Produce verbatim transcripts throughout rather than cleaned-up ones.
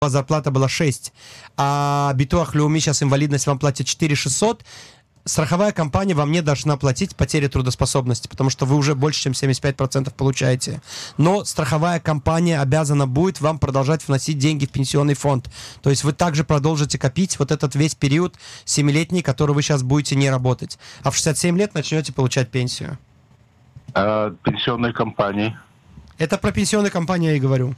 вас зарплата была шесть, а Битуах Леуми сейчас инвалидность вам платит четыре тысячи шестьсот, страховая компания вам не должна платить потери трудоспособности, потому что вы уже больше, чем семьдесят пять процентов получаете. Но страховая компания обязана будет вам продолжать вносить деньги в пенсионный фонд. То есть вы также продолжите копить вот этот весь период семилетний, который вы сейчас будете не работать. А в шестьдесят семь лет начнете получать пенсию. А пенсионной компании? Это про пенсионную компанию я и говорю.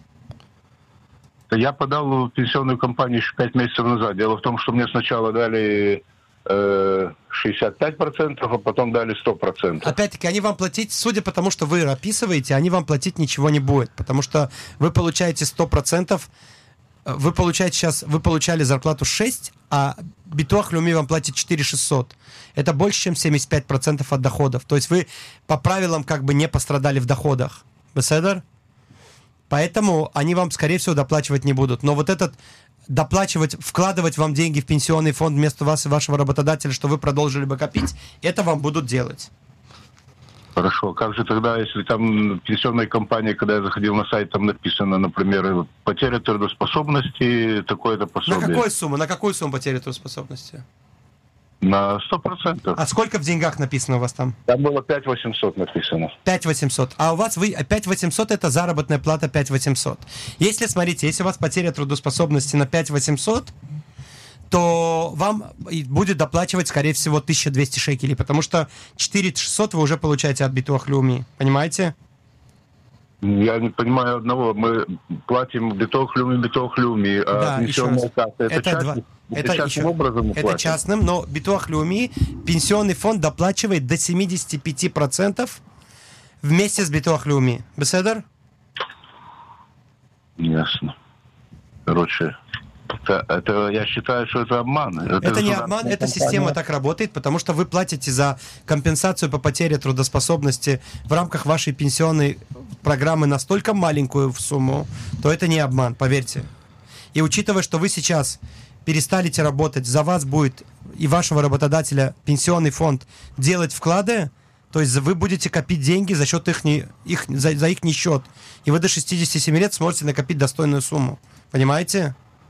Я подал в пенсионную компанию еще пять месяцев назад. Дело в том, что мне сначала дали шестьдесят пять процентов, а потом дали сто процентов. Опять-таки, они вам платить, судя по тому, что вы описываете, они вам платить ничего не будет, потому что вы получаете сто процентов, вы получаете сейчас, вы получали зарплату шесть, а Битуах Леуми вам платит четыре тысячи шестьсот. Это больше, чем семьдесят пять процентов от доходов. То есть вы по правилам как бы не пострадали в доходах. Беседер? Поэтому они вам, скорее всего, доплачивать не будут. Но вот этот доплачивать, вкладывать вам деньги в пенсионный фонд вместо вас и вашего работодателя, что вы продолжили бы копить, это вам будут делать. Хорошо. Как же тогда, если там пенсионная компания, когда я заходил на сайт, там написано, например, потеря трудоспособности, такое-то пособие. На какую сумму? На какую сумму потери трудоспособности? На сто процентов. А сколько в деньгах написано у вас там? Там было пять тысяч восемьсот написано. пять тысяч восемьсот. А у вас вы пять тысяч восемьсот это заработная плата пять тысяч восемьсот. Если, смотрите, если у вас потеря трудоспособности на пять тысяч восемьсот, то вам будет доплачивать, скорее всего, тысяча двести шекелей, потому что четыре тысячи шестьсот вы уже получаете от Битуах Леуми. Понимаете? Я не понимаю одного. Мы платим Битуах Леуми, Битуах Леуми, а да, пенсионная касса это, это частный, два... это, это частным еще... образом мы это платим. частным, но Битуах Леуми, пенсионный фонд доплачивает до семьдесят пять процентов вместе с Битуах Леуми. Беседер? Ясно. Короче, это, это, я считаю, что это обман. Это, это не обман, эта система так работает, потому что вы платите за компенсацию по потере трудоспособности в рамках вашей пенсионной программы настолько маленькую в сумму, то это не обман, поверьте. И учитывая, что вы сейчас перестанете работать, за вас будет и вашего работодателя пенсионный фонд делать вклады, то есть вы будете копить деньги за счет их, их, за, за их счет. И вы до шестидесяти семи лет сможете накопить достойную сумму. Понимаете?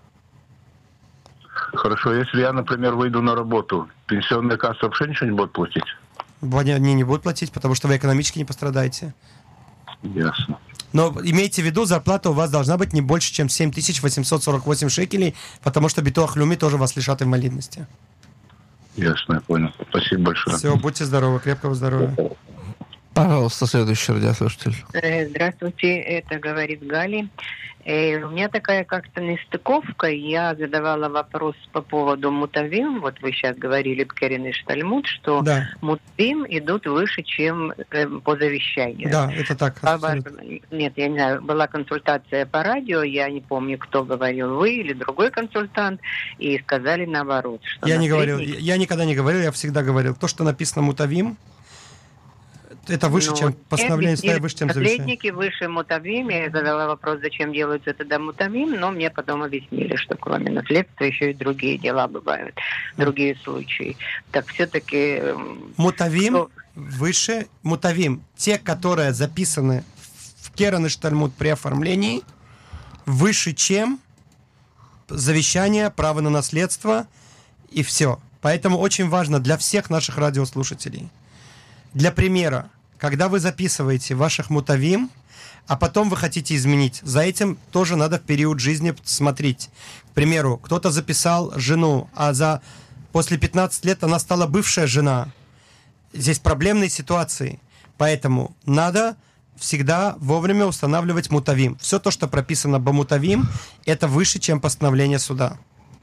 Хорошо, если я, например, выйду на работу, пенсионная касса вообще ничего не будет платить? Они не будут платить, потому что вы экономически не пострадаете. Ясно. Но имейте в виду, зарплата у вас должна быть не больше, чем семь тысяч восемьсот сорок восемь шекелей, потому что Битуах Леуми тоже вас лишат инвалидности. Ясно, я понял. Спасибо большое. Все, будьте здоровы, крепкого здоровья. Пожалуйста, следующий радиослушатель. Здравствуйте, это говорит Гали. И у меня такая как-то нестыковка. Я задавала вопрос по поводу мутавим. Вот вы сейчас говорили, Керен и Штальмут, что да. мутавим идут выше, чем э, по завещанию. Да, это так. По, нет, я не знаю, была консультация по радио, я не помню, кто говорил, вы или другой консультант, и сказали наоборот. Что я не наследник... говорил, я никогда не говорил, я всегда говорил. То, что написано мутавим, это выше, ну, чем постановление стоя выше, чем завещание. Наследники выше мутавим. Я задала вопрос, зачем делаются тогда мутавим, но мне потом объяснили, что кроме наследства еще и другие дела бывают, другие случаи. Так все-таки... Мутавим кто... выше, мутавим, те, которые записаны в Керен и Штальмут при оформлении, выше, чем завещание, право на наследство и все. Поэтому очень важно для всех наших радиослушателей. Для примера, когда вы записываете ваших мутавим, а потом вы хотите изменить, за этим тоже надо в период жизни смотреть. К примеру, кто-то записал жену, а за после пятнадцати лет она стала бывшая жена. Здесь проблемные ситуации. Поэтому надо всегда вовремя устанавливать мутавим. Все то, что прописано по мутавим, это выше, чем постановление суда.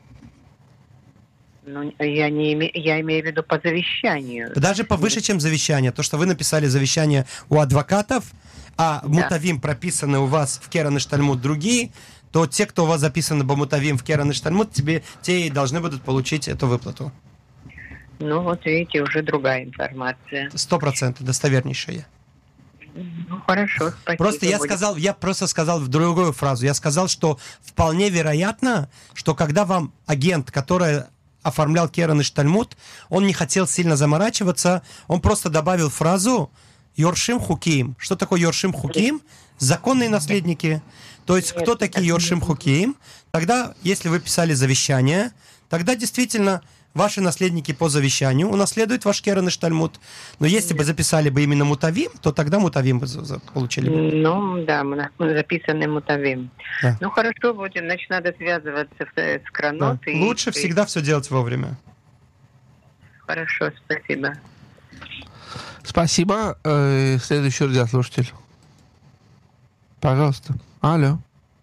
Ну, я, не име... я имею в виду по завещанию. Даже повыше, чем завещание. То, что вы написали завещание у адвокатов, а да. мутавим прописаны у вас в Керен и Штальмут другие, то те, кто у вас записаны по мутавим в Керен и Штальмут, тебе, те и должны будут получить эту выплату. Ну, вот видите, уже другая информация. Сто процентов достовернейшая. Ну, хорошо, спасибо. Просто я сказал, я просто сказал в другую фразу. Я сказал, что вполне вероятно, что когда вам агент, который оформлял Керен и Штальмут, он не хотел сильно заморачиваться, он просто добавил фразу «Йоршим хуким». Что такое Йоршим хуким? Законные наследники. То есть, кто такие Йоршим хуким? Тогда, если вы писали завещание, тогда действительно ваши наследники по завещанию унаследуют ваш керен иш тальмуд. Но если бы записали бы именно мутавим, то тогда мутавим бы за- за- получили бы. Ну, да, мы мы записаны мутавим. Да. Ну, хорошо, будем, значит, надо связываться с, с Да. Кранот. и- Лучше и- всегда все делать вовремя. Хорошо, спасибо. Спасибо. Э, Следующий радиослушатель. Пожалуйста. Алло.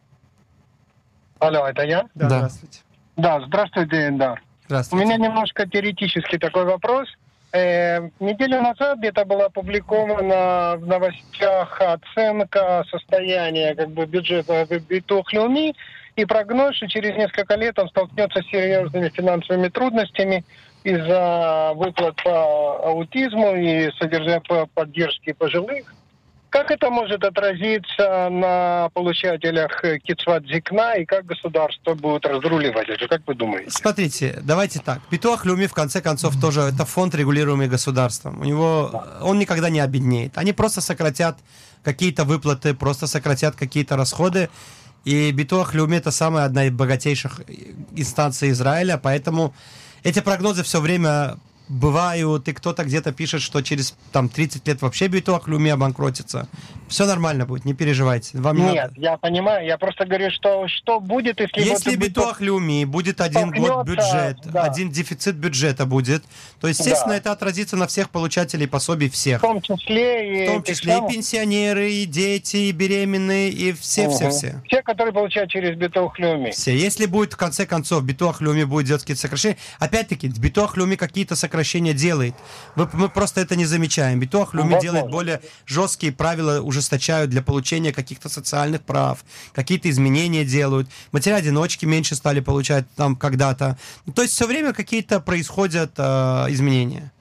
Алло, это я? Да, Да. здравствуйте. Да, здравствуйте, Эндар. У Здравствуйте. меня немножко теоретический такой вопрос. Э, неделю назад где-то была опубликована в новостях оценка состояния как бы бюджета Битуах Леуми и прогноз, что через несколько лет он столкнется с серьезными финансовыми трудностями из-за выплат по аутизму и содержания по поддержки пожилых. Как это может отразиться на получателях кицват зикна и как государство будет разруливать это? Как вы думаете? Смотрите, давайте так. Битуах Леуми, в конце концов, тоже это фонд, регулируемый государством. У него, он никогда не обеднеет. Они просто сократят какие-то выплаты, просто сократят какие-то расходы. И Битуах Леуми это самая одна из богатейших инстанций Израиля, поэтому эти прогнозы все время бывают, и кто-то где-то пишет, что через там тридцать лет вообще Битуах Леуми обанкротится. Все нормально будет, не переживайте. Вам не Нет, надо. я понимаю, я просто говорю, что что будет, если... Если вот Битуах Леуми будет один год столкнется, бюджет, да. один дефицит бюджета будет, то, естественно, Да. это отразится на всех получателей пособий всех. в том числе и... В том числе и пенсионеры, и дети, и беременные, и все-все-все. Все, которые получают через Битуах Леуми. Все. Если будет, в конце концов, Битуах Леуми будет делать какие-то сокращения, опять-таки, Битуах Леуми какие-то сокращения делает. Вы- мы просто это не замечаем. Битуах Леуми Возможно. делает более жесткие правила, ужесточают для получения каких-то социальных прав, какие-то изменения делают. Матеря-одиночки меньше стали получать там когда-то. Ну, то есть все время какие-то происходят э, изменения.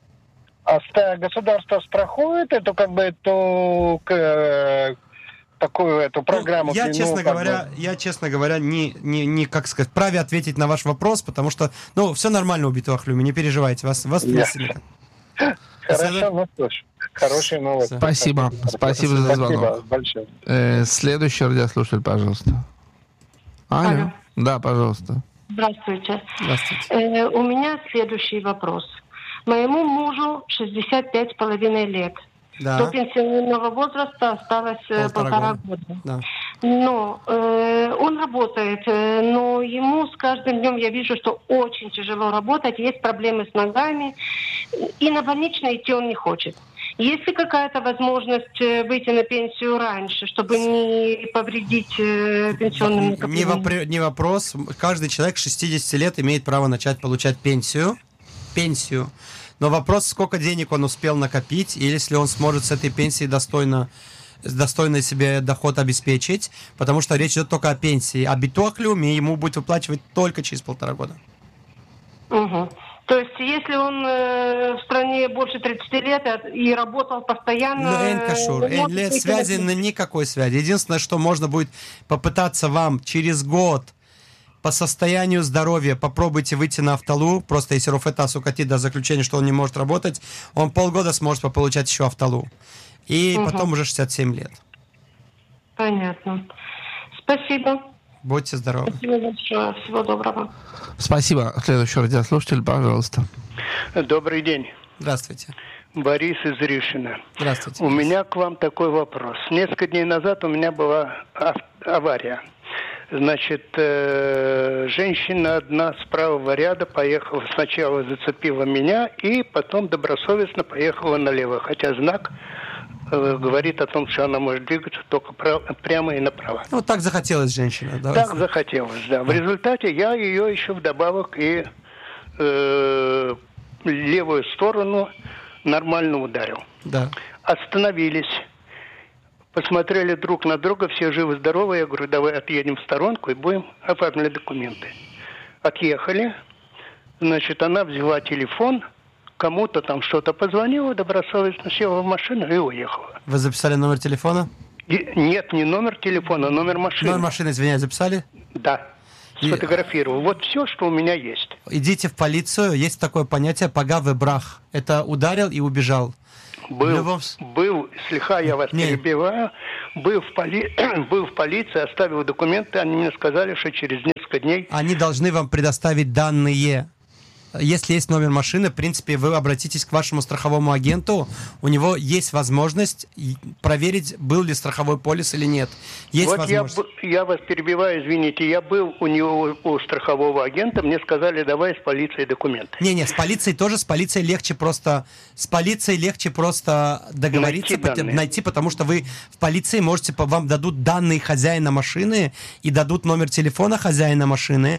А ста- государство страхует эту, как бы, эту... к- такую эту программу. Ну, я, ну, честно как говоря, бы. я, честно говоря, не, не, не, как сказать, вправе ответить на ваш вопрос, потому что, ну, все нормально у Битуах Леуми, не переживайте, вас, вас Я- не- Хорошо, ну что ж, хорошие новости. Спасибо. Спасибо за Спасибо звонок. большое. Э, Следующий радиослушатель, пожалуйста. Алло. Алло. Да, пожалуйста. Здравствуйте. Здравствуйте. Э, у меня следующий вопрос. Моему мужу шестьдесят пять с половиной лет. Да. До пенсионного возраста осталось э, Полтора полтора года. года. Да. Но э, он работает, э, но ему с каждым днем я вижу, что очень тяжело работать, есть проблемы с ногами, и на больничный идти он не хочет. Есть ли какая-то возможность э, выйти на пенсию раньше, чтобы не повредить э, пенсионным Не, накоплениям? вопре- не вопрос. Каждый человек шестьдесят лет имеет право начать получать пенсию. Пенсию. Но вопрос, сколько денег он успел накопить, и если он сможет с этой пенсии достойно, достойно себе доход обеспечить, потому что речь идет только о пенсии. А Битуах Леуми ему будет выплачивать только через полтора года. Угу. То есть, если он э, в стране больше тридцати лет и работал постоянно... Ну, Эйн Кашур, э, Эйн может Лет, быть, связи это- на никакой связи. Единственное, что можно будет попытаться вам через год по состоянию здоровья попробуйте выйти на автолу. Просто если Руфетас укатит до заключения, что он не может работать, он полгода сможет получать еще автолу. И Мгм. потом уже шестьдесят семь лет. Понятно. Спасибо. Будьте здоровы. Спасибо большое. Всего доброго. Спасибо. Следующий радиослушатель, пожалуйста. Добрый день. Здравствуйте. Борис из Ришина. Здравствуйте. У меня к вам такой вопрос. Несколько дней назад у меня была ав- авария. Значит, э, женщина одна с правого ряда поехала, сначала зацепила меня и потом добросовестно поехала налево. Хотя знак э, говорит о том, что она может двигаться только прав- прямо и направо. Ну, вот так захотелось женщина. Да? Так захотелось, да. В результате я ее еще вдобавок и э, левую сторону нормально ударил. Да. Остановились, посмотрели друг на друга, все живы-здоровы. Я говорю, давай отъедем в сторонку и будем оформлять документы. Отъехали. Значит, она взяла телефон, кому-то там что-то позвонила, добросовестно села в машину и уехала. Вы записали номер телефона? И- нет, не номер телефона, номер машины. Номер машины, извиняюсь, записали? Да, И- сфотографировал. Вот все, что у меня есть. идите в полицию. Есть такое понятие «пагав и брах». Это ударил и убежал. Был, любом... был, слегка я вас Нет. перебиваю, был в, поли... был в полиции, оставил документы, они мне сказали, что через несколько дней... Они должны вам предоставить данные. Если есть номер машины, в принципе, вы обратитесь к вашему страховому агенту, у него есть возможность проверить, был ли страховой полис или нет. Есть вот возможность. Я, я вас перебиваю, извините, я был у него, у страхового агента, мне сказали, давай с полицией документы. Не-не, с полицией тоже, с полицией легче просто, с полицией легче просто договориться, Найти, пот- найти, потому что вы в полиции можете, вам дадут данные хозяина машины и дадут номер телефона хозяина машины.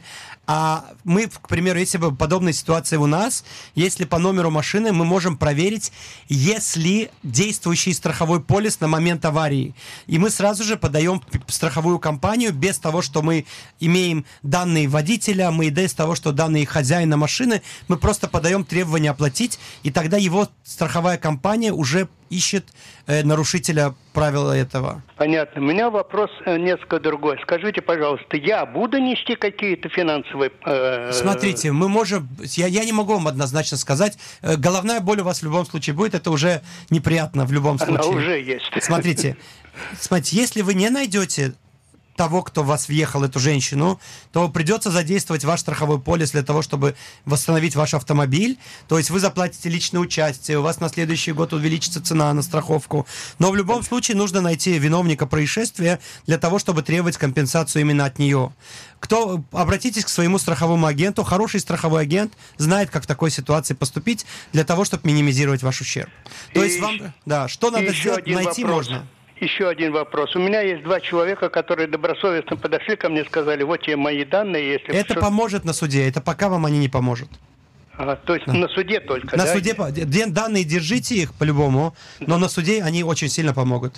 А мы, к примеру, если бы подобная ситуация у нас, если по номеру машины мы можем проверить, есть ли действующий страховой полис на момент аварии. И мы сразу же подаем в страховую компанию без того, что мы имеем данные водителя, мы без того, что данные хозяина машины, мы просто подаем требование оплатить, и тогда его страховая компания уже ищет э, нарушителя правила этого. Понятно. У меня вопрос э, несколько другой. Скажите, пожалуйста, я буду нести какие-то финансовые... Э, Смотрите, мы можем... Я, я не могу вам однозначно сказать. Э, головная боль у вас в любом случае будет. Это уже неприятно в любом случае. Она уже есть. Смотрите, смотрите, если вы не найдете того, кто в вас въехал, эту женщину, то придется задействовать ваш страховой полис для того, чтобы восстановить ваш автомобиль. То есть вы заплатите личное участие, у вас на следующий год увеличится цена на страховку. Но в любом случае нужно найти виновника происшествия для того, чтобы требовать компенсацию именно от нее. Кто, обратитесь к своему страховому агенту. Хороший страховой агент знает, как в такой ситуации поступить для того, чтобы минимизировать ваш ущерб. То И есть вам... Да, что надо сделать, найти вопрос. можно. Еще один вопрос. У меня есть два человека, которые добросовестно подошли ко мне и сказали, вот тебе мои данные. Если Это что... поможет на суде, это пока вам они не поможет. А, то есть Да. на суде только, На да? суде по- де- данные держите их по-любому, но на суде они очень сильно помогут.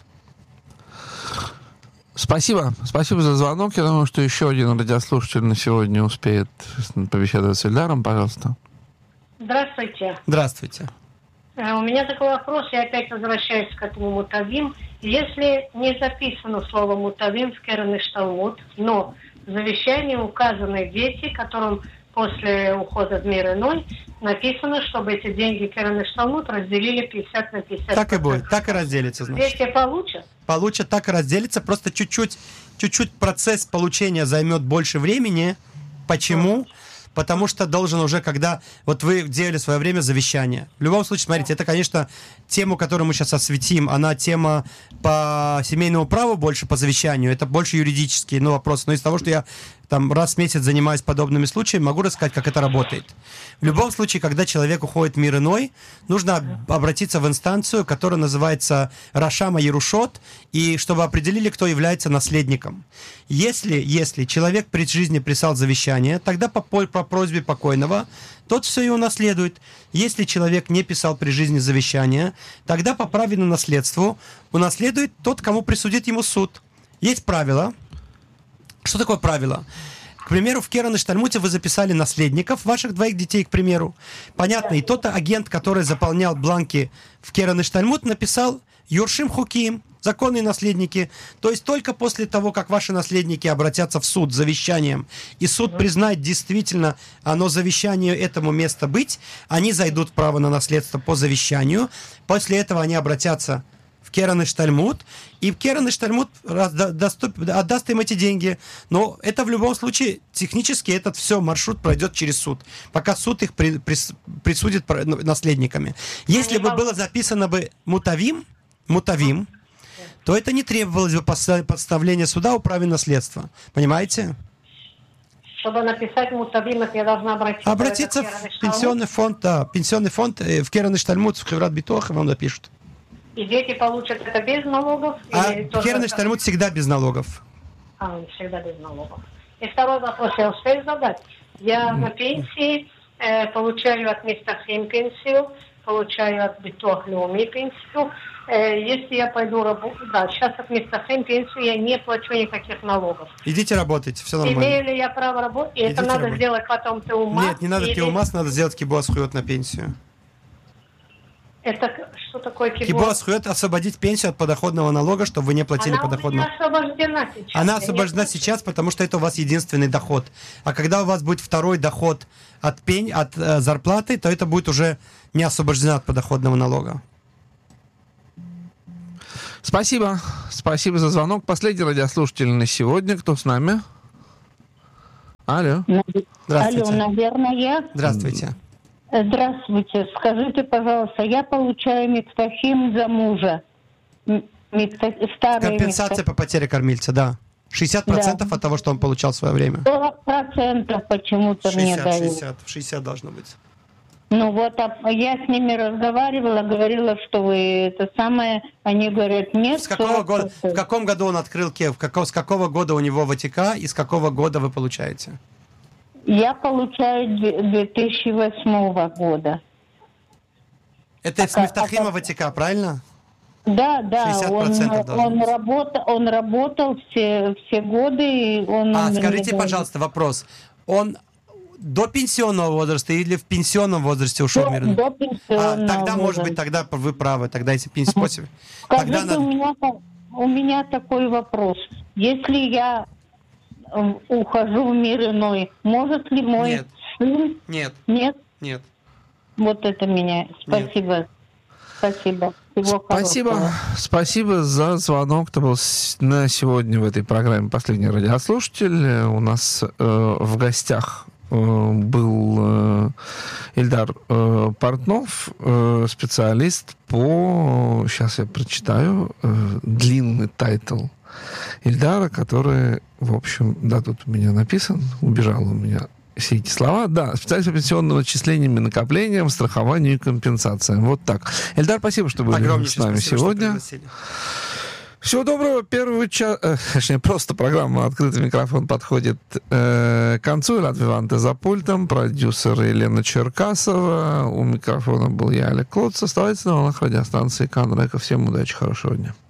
Спасибо. Спасибо за звонок. Я думаю, что еще один радиослушатель на сегодня успеет побеседовать с Ильдаром. Пожалуйста. Здравствуйте. Здравствуйте. Э, У меня такой вопрос, я опять возвращаюсь к этому мутавим. Если не записано слово мутавим в Керенеш Талмуд, но в завещании указаны дети, которым после ухода в мир иной написано, чтобы эти деньги Керенеш Талмуд разделили пятьдесят на пятьдесят. Так и будет, так и разделится, значит. Дети получат? Получат, так и разделится, просто чуть-чуть, чуть-чуть процесс получения займет больше времени. Почему? Потому что должен уже, когда... Вот вы делали в свое время завещание. В любом случае, смотрите, это, конечно, тему, которую мы сейчас осветим, она тема по семейному праву больше, по завещанию. Это больше юридические ну, вопросы. Но из того, что я там раз в месяц занимаюсь подобными случаями, могу рассказать, как это работает. В любом случае, когда человек уходит в мир иной, нужно обратиться в инстанцию, которая называется Рашама Ярушот, и чтобы определили, кто является наследником. Если, если человек при жизни писал завещание, тогда по, по просьбе покойного тот все и унаследует. Если человек не писал при жизни завещания, тогда по правильному наследству унаследует тот, кому присудит ему суд. Есть правило. Что такое правило? К примеру, в Керенеш Талмуде вы записали наследников ваших двоих детей, к примеру. Понятно, и тот агент, который заполнял бланки в Керенеш Талмуд, написал Юршим Хуким, законные наследники. То есть только после того, как ваши наследники обратятся в суд с завещанием, и суд признает действительно оно завещанию этому место быть, они зайдут в право на наследство по завещанию. После этого они обратятся в Керенеш Талмуд, и Керенеш Талмуд отдаст им эти деньги. Но это в любом случае, технически этот все маршрут пройдет через суд, пока суд их при, при, присудит наследниками. Если бы было записано бы мутавим, мутавим, то это не требовалось бы подставления суда о праве наследства. Понимаете? Чтобы написать мутавим, это я должна обратиться, Обратиться в пенсионный фонд, да, пенсионный фонд, в Керенеш Талмуд, в Хеврат Битох, и вам напишут. И дети получат это без налогов? А тоже... Керенеш Талмуд всегда без налогов. А, всегда без налогов. И второй вопрос я успею задать. Я mm. на пенсии э, получаю от Мистахим пенсию, получаю от Битох Леуми пенсию. Э, если я пойду работать, да, сейчас от Мистахим пенсию я не плачу никаких налогов. Идите работать, все нормально. Имею ли я право работать? И это надо работать. Сделать потом теумас? Нет, не надо или... теумас, надо сделать кибуаз хуйот на пенсию. Это что такое кибуа? Кибуа зхует освободить пенсию от подоходного налога, чтобы вы не платили Она подоходного. у меня освобождена сейчас. Она Я освобождена не- сейчас, потому что это у вас единственный доход. А когда у вас будет второй доход от, пень, от э, зарплаты, то это будет уже не освобождена от подоходного налога. Спасибо. Спасибо за звонок. Последний радиослушатель на сегодня. Кто с нами? Алло. Здравствуйте. Алло, наверное, я. Здравствуйте. Здравствуйте. Скажите, пожалуйста, я получаю миктофим за мужа. М- микто- Старый Компенсация по потере кормильца, да. шестьдесят процентов Да. от того, что он получал в свое время. сорок процентов почему-то мне шестьдесят, дают. шестьдесят, шестьдесят должно быть. Ну вот, а я с ними разговаривала, говорила, что вы это самое, они говорят, нет. С какого сорок года, в процентов. каком году он открыл КЕВ? В какого, с какого года у него ВТК и с какого года вы получаете? Я получаю две- две тысячи восьмого года. Это А с как- Мифтахима а как- ВТК, правильно? Да, да, шестьдесят он, процентов должно он, быть. работал, он работал все, все годы, и он... А умер скажите, недавно. пожалуйста, вопрос. Он до пенсионного возраста или в пенсионном возрасте ушел в До, мир? до А, пенсионного тогда, может возраста. быть, тогда вы правы. Тогда если пенсия... Скажите, Тогда у, надо... меня, та- у меня такой вопрос. Если я э, ухожу в мир иной, может ли мой Нет. сын... Нет, Нет? нет. Вот это меня. Спасибо. Спасибо. Всего Спасибо. хорошего. Спасибо за звонок. Это был с- на сегодня в этой программе последний радиослушатель. Э, У нас э, в гостях э, был э, Ильдар э, Портнов, э, специалист по... Сейчас я прочитаю. Э, длинный тайтл Ильдара, который, в общем, да, тут у меня написан, убежал у меня все эти слова. Да, специалист по пенсионным отчислениям и накоплениям, страхованию и компенсациям. Вот так. Эльдар, спасибо, что были с Огромнейшее нами спасибо, сегодня. что пригласили. Всего доброго. Первый час, э, точнее, просто программа «Открытый микрофон» подходит э, к концу. Эльдар Виванте за пультом, продюсер Елена Черкасова. У микрофона был я, Олег Клоц. Оставайтесь на волнах радиостанции Канрека. Всем удачи, хорошего дня.